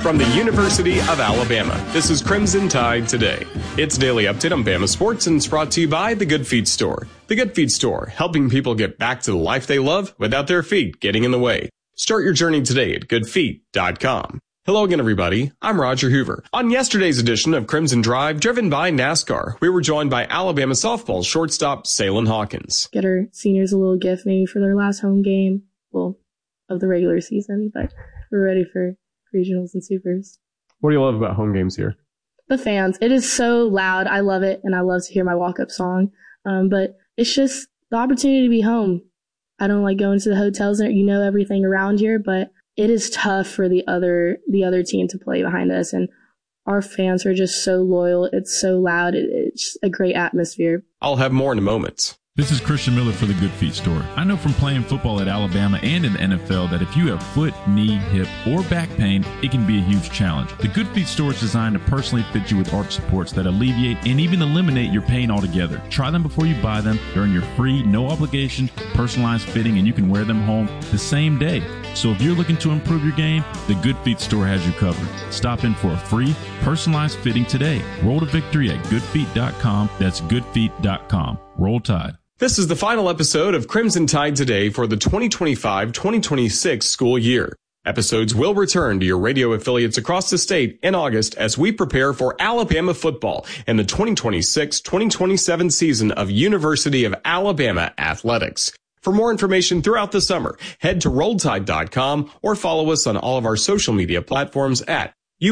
from the University of Alabama. This is Crimson Tide Today. It's a daily update on Bama sports, and it's brought to you by The Good Feet Store. The Good Feet Store, helping people get back to the life they love without their feet getting in the way. Start your journey today at goodfeet.com. Hello again, everybody. I'm Roger Hoover. On yesterday's edition of Crimson Drive, driven by NASCAR, we were joined by Alabama softball shortstop Salyn Hawkins. Get our seniors a little gift maybe for their last home game, well, of the regular season, but we're ready for regionals and supers. What do you love about home games here? The fans. It is so loud. I love it, and I love to hear my walk-up song. But it's just the opportunity to be home. I don't like going to the hotels and you know everything around here, but it is tough for the other team to play behind us, and our fans are just so loyal. It's so loud. It's a great atmosphere. I'll have more in a moment. This is Christian Miller for The Good Feet Store. I know from playing football at Alabama and in the NFL that if you have foot, knee, hip, or back pain, it can be a huge challenge. The Good Feet Store is designed to personally fit you with arch supports that alleviate and even eliminate your pain altogether. Try them before you buy them. They're in your free, no obligation, personalized fitting, and you can wear them home the same day. So if you're looking to improve your game, The Good Feet Store has you covered. Stop in for a free, personalized fitting today. Roll to victory at goodfeet.com. That's goodfeet.com. Roll Tide. This is the final episode of Crimson Tide Today for the 2025-2026 school year. Episodes will return to your radio affiliates across the state in August as we prepare for Alabama football in the 2026-2027 season of University of Alabama Athletics. For more information throughout the summer, head to RollTide.com or follow us on all of our social media platforms at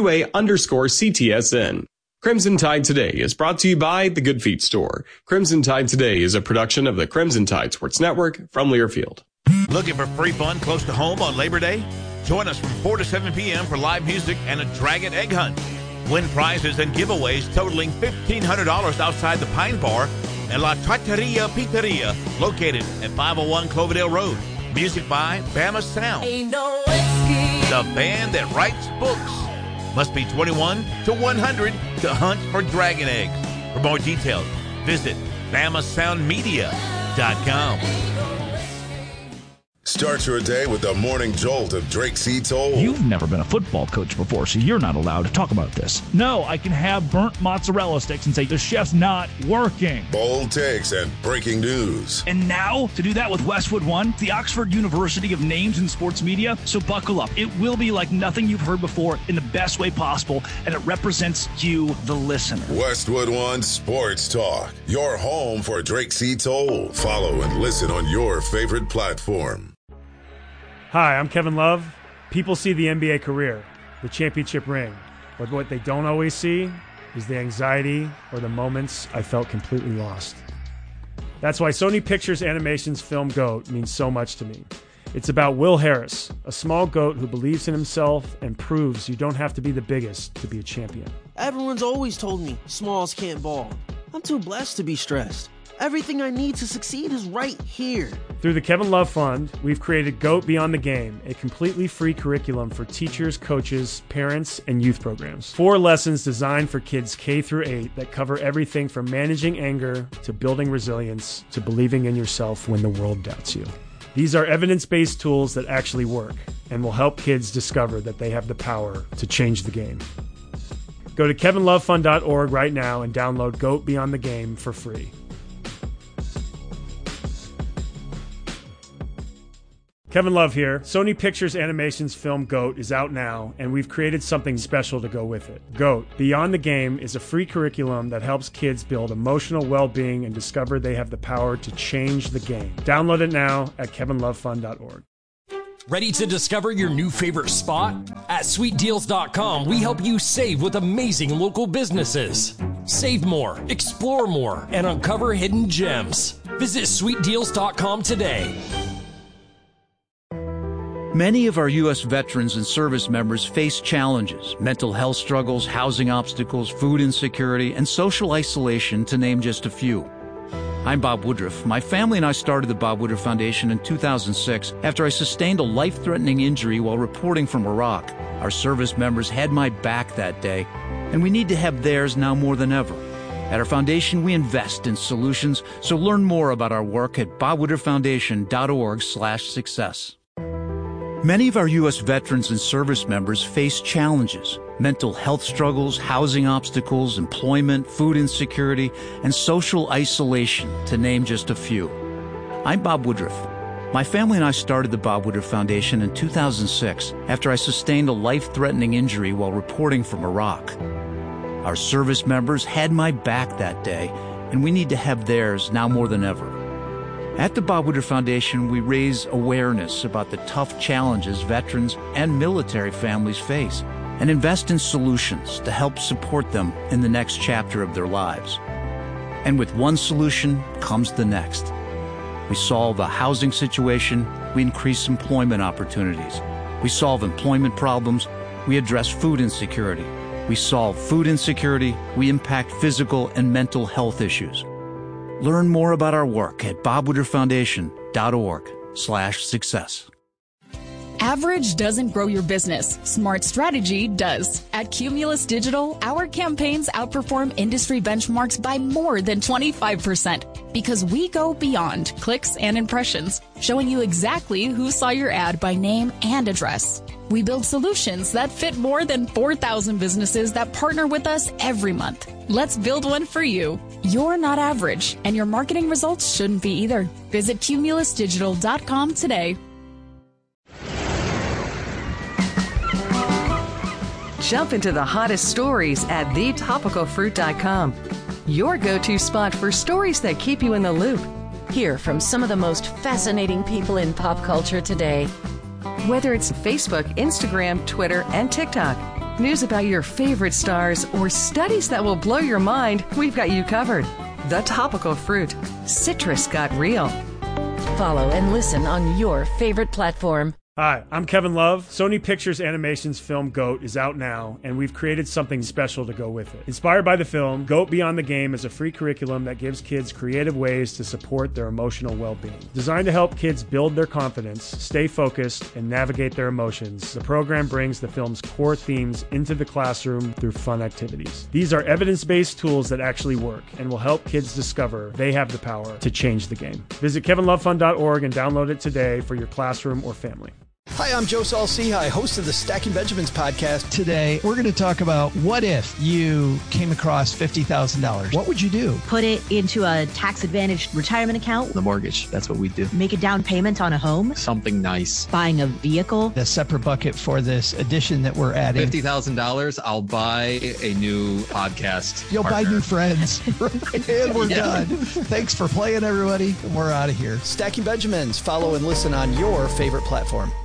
UA_CTSN. Crimson Tide Today is brought to you by The Good Feet Store. Crimson Tide Today is a production of the Crimson Tide Sports Network from Learfield. Looking for free fun close to home on Labor Day? Join us from 4 to 7 p.m. for live music and a dragon egg hunt. Win prizes and giveaways totaling $1,500 outside the Pine Bar and La Trattoria Pizzeria, located at 501 Cloverdale Road. Music by Bama Sound, the band that writes books. Must be 21 to 100 to hunt for dragon eggs. For more details, visit BamaSoundMedia.com. Start your day with the morning jolt of Drake C. Toll. You've never been a football coach before, so you're not allowed to talk about this. No, I can have burnt mozzarella sticks and say the chef's not working. Bold takes and breaking news. And now, to do that with Westwood One, the Oxford University of Names in Sports Media. So buckle up. It will be like nothing you've heard before in the best way possible, and it represents you, the listener. Westwood One Sports Talk, your home for Drake C. Toll. Follow and listen on your favorite platform. Hi, I'm Kevin Love. People see the NBA career, the championship ring, but what they don't always see is the anxiety or the moments I felt completely lost. That's why Sony Pictures Animation's film GOAT means so much to me. It's about Will Harris, a small goat who believes in himself and proves you don't have to be the biggest to be a champion. Everyone's always told me smalls can't ball. I'm too blessed to be stressed. Everything I need to succeed is right here. Through the Kevin Love Fund, we've created GOAT Beyond the Game, a completely free curriculum for teachers, coaches, parents, and youth programs. 4 lessons designed for kids K through 8 that cover everything from managing anger to building resilience to believing in yourself when the world doubts you. These are evidence-based tools that actually work and will help kids discover that they have the power to change the game. Go to kevinlovefund.org right now and download GOAT Beyond the Game for free. Kevin Love here. Sony Pictures Animation's film GOAT is out now, and we've created something special to go with it. GOAT, Beyond the Game, is a free curriculum that helps kids build emotional well-being and discover they have the power to change the game. Download it now at kevinlovefund.org. Ready to discover your new favorite spot? At SweetDeals.com, we help you save with amazing local businesses. Save more, explore more, and uncover hidden gems. Visit SweetDeals.com today. Many of our U.S. veterans and service members face challenges, mental health struggles, housing obstacles, food insecurity, and social isolation, to name just a few. I'm Bob Woodruff. My family and I started the Bob Woodruff Foundation in 2006 after I sustained a life-threatening injury while reporting from Iraq. Our service members had my back that day, and we need to have theirs now more than ever. At our foundation, we invest in solutions, so learn more about our work at bobwoodrufffoundation.org/success. Many of our U.S. veterans and service members face challenges: mental health struggles, housing obstacles, employment, food insecurity, and social isolation, to name just a few. I'm Bob Woodruff. My family and I started the Bob Woodruff Foundation in 2006 after I sustained a life-threatening injury while reporting from Iraq. Our service members had my back that day, and we need to have theirs now more than ever. At the Bob Woodruff Foundation, we raise awareness about the tough challenges veterans and military families face and invest in solutions to help support them in the next chapter of their lives. And with one solution comes the next. We solve a housing situation, we increase employment opportunities. We solve employment problems, we address food insecurity. We solve food insecurity, we impact physical and mental health issues. Learn more about our work at bobwoodrufffoundation.org/success. Average doesn't grow your business. Smart strategy does. At Cumulus Digital, our campaigns outperform industry benchmarks by more than 25% because we go beyond clicks and impressions, showing you exactly who saw your ad by name and address. We build solutions that fit more than 4,000 businesses that partner with us every month. Let's build one for you. You're not average, and your marketing results shouldn't be either. Visit cumulusdigital.com today. Jump into the hottest stories at thetopicalfruit.com. Your go-to spot for stories that keep you in the loop. Hear from some of the most fascinating people in pop culture today. Whether it's Facebook, Instagram, Twitter, and TikTok, news about your favorite stars, or studies that will blow your mind, we've got you covered. The Topical Fruit. Citrus got real. Follow and listen on your favorite platform. Hi, I'm Kevin Love. Sony Pictures Animation's film GOAT is out now, and we've created something special to go with it. Inspired by the film, GOAT Beyond the Game is a free curriculum that gives kids creative ways to support their emotional well-being. Designed to help kids build their confidence, stay focused, and navigate their emotions, the program brings the film's core themes into the classroom through fun activities. These are evidence-based tools that actually work and will help kids discover they have the power to change the game. Visit kevinlovefund.org and download it today for your classroom or family. Hi, I'm Joe Saul-Sehy, host of the Stacking Benjamins podcast. Today, we're going to talk about what if you came across $50,000? What would you do? Put it into a tax-advantaged retirement account. The mortgage, that's what we do. Make a down payment on a home. Something nice. Buying a vehicle. A separate bucket for this addition that we're adding. $50,000, I'll buy a new podcast You'll partner. buy new friends. And we're done. Thanks for playing, everybody. We're out of here. Stacking Benjamins. Follow and listen on your favorite platform.